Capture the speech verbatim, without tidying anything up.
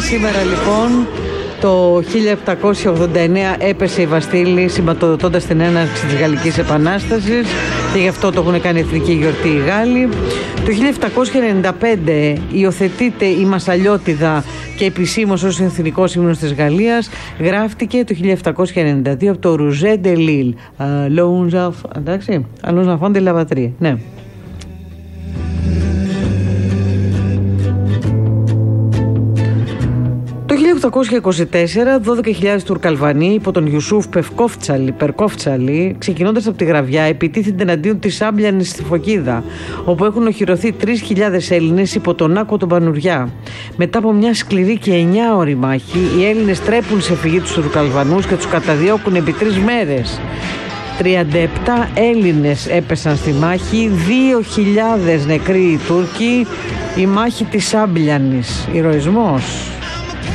σήμερα λοιπόν, το χίλια επτακόσια ογδόντα εννέα έπεσε η Βαστίλη, σηματοδοτώντας την έναρξη της Γαλλικής Επανάστασης, και γι' αυτό το έχουν κάνει εθνική γιορτή οι Γάλλοι. Το χίλια επτακόσια ενενήντα πέντε υιοθετείται η Μασσαλιώτιδα και επισήμως ως εθνικός ύμνος της Γαλλίας. Γράφτηκε το χίλια επτακόσια ενενήντα δύο από το Rouget de Lille. Εντάξει, Allons enfants de la patrie. Ναι. Το χίλια οκτακόσια είκοσι τέσσερα, δώδεκα χιλιάδες Τουρκαλβανοί υπό τον Ιουσούφ Πευκόφτσαλη, Περκόφτσαλη, ξεκινώντας από τη Γραβιά, επιτίθενται εναντίον της Άμπλιανης στη Φωκίδα, όπου έχουν οχυρωθεί τρεις χιλιάδες Έλληνες υπό τον Άκο τον Πανουριά. Μετά από μια σκληρή και εννιάωρη μάχη, οι Έλληνες τρέπουν σε φυγή τους Τουρκαλβανούς και τους καταδιώκουν επί τρεις μέρες. τριάντα επτά Έλληνες έπεσαν στη μάχη, δύο χιλιάδες νεκροί οι Τούρκοι, η μάχη της Άμπλιανης, ηρωισμός.